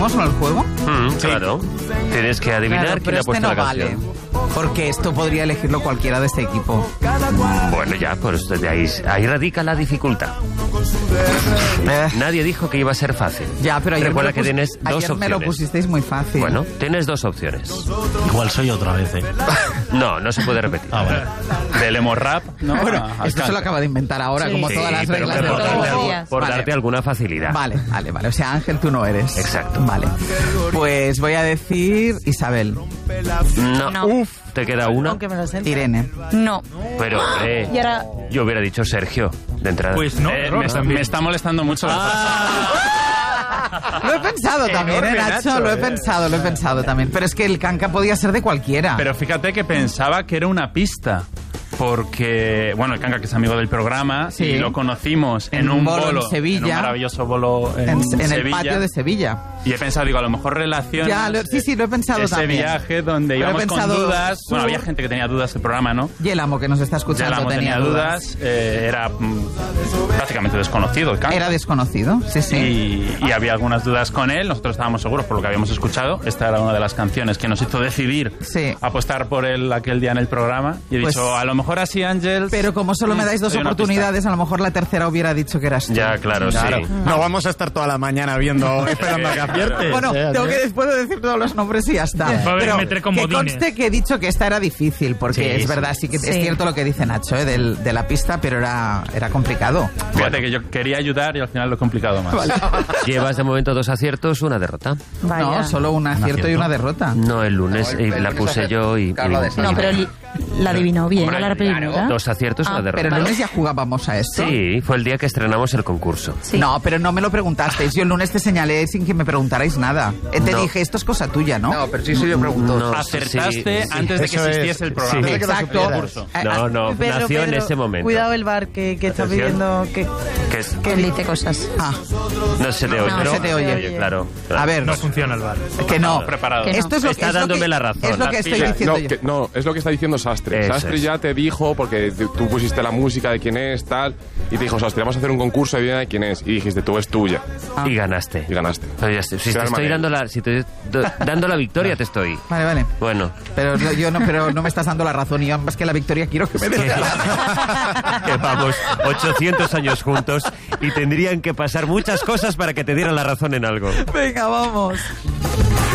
¿Seguimos con el juego? Claro. Tienes que adivinar quién ha puesto la canción. Porque esto podría elegirlo cualquiera de este equipo. Bueno, ya, pues de ahí radica la dificultad. Nadie dijo que iba a ser fácil. Ya, pero ayer recuerda que tienes dos opciones. Me lo pusisteis muy fácil. Bueno, tienes dos opciones. Igual soy otra vez, ¿eh? No se puede repetir. Ah, vale. Del emo rap, ¿no? Bueno, esto se lo acaba de inventar ahora, como todas las reglas de juego. Por darte alguna facilidad. Vale. O sea, Ángel, tú no eres. Exacto. Vale. Pues voy a decir Isabel. No. Uf, te queda una. Irene. No. Pero, yo hubiera dicho Sergio, de entrada. Pues no, me está molestando mucho Lo he pensado también, Nacho. Lo he pensado también. Pero es que el canca podía ser de cualquiera. Pero fíjate que pensaba que era una pista. Porque, bueno, el Canca, que es amigo del programa, y lo conocimos en un bolo en Sevilla, en un maravilloso bolo en Sevilla, el patio de Sevilla. Y he pensado, digo, a lo mejor relaciona lo he pensado ese también. Viaje donde íbamos con dudas. Bueno, había gente que tenía dudas del programa, ¿no? Y el amo que nos está escuchando tenía dudas. Era prácticamente desconocido el Canca. Era desconocido, sí. Y había algunas dudas con él. Nosotros estábamos seguros por lo que habíamos escuchado. Esta era una de las canciones que nos hizo decidir apostar por él aquel día en el programa. Y he dicho, a lo mejor así, Ángel. Pero como solo me dais dos oportunidades, a lo mejor la tercera hubiera dicho que eras tú. Ya, claro. Sí. No vamos a estar toda la mañana esperando a que aciertes. Bueno, tengo que después de decir todos los nombres y ya está. Pero que conste que he dicho que esta era difícil, porque es verdad, sí que es cierto lo que dice Nacho, de la pista, pero era complicado. Fíjate que yo quería ayudar y al final lo he complicado más. Vale. Llevas de momento 2 aciertos, 1 derrota. Vaya. No, solo un acierto y una derrota. No, el lunes la puse yo y... No, pero la adivinó bien, ¿no? La primera. 2 aciertos, 1 derrota. Pero el lunes ya jugábamos a esto. Sí, fue el día que estrenamos el concurso. Sí. No, pero no me lo preguntasteis. Yo el lunes te señalé sin que me preguntarais nada. Te dije, esto es cosa tuya, ¿no? No, pero sí yo pregunto. No, acertaste antes de que existiese el programa. Sí, exacto. No, nació en ese momento. Cuidado el bar que está pidiendo que dice cosas. No se te oye. No se te oye, claro. A ver. No funciona el bar. Que no. Preparado. Esto es lo está dándome la razón. Es lo que estoy diciendo yo. No, es lo que está diciendo Sastre. Sastre ya te dijo, porque tú pusiste la música de quién es, tal, y te dijo, Sastre, vamos a hacer un concurso de de quién es. Y dijiste, tú es tuya. Y ganaste. Pero ya, si te estoy dando la victoria, te estoy. Vale. Bueno. Pero no me estás dando la razón, y yo más que la victoria quiero que me des que vamos 800 años juntos y tendrían que pasar muchas cosas para que te dieran la razón en algo. Venga, vamos.